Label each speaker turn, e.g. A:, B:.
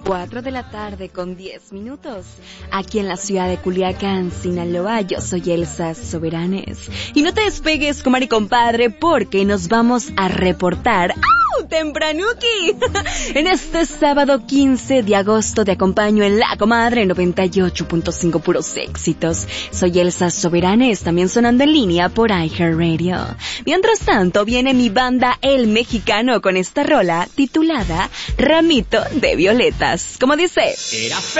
A: 4 de la tarde con 10 minutos. Aquí en la ciudad de Culiacán, Sinaloa, yo soy Elsa Soberanes. Y no te despegues, comadre y compadre, porque nos vamos a reportar tempranuki. En este sábado 15 de agosto te acompaño en La Comadre 98.5 puros éxitos. Soy Elsa Soberanes, también sonando en línea por iHeartRadio. Mientras tanto, viene mi banda El Mexicano con esta rola titulada Ramito de Violetas. Como dice...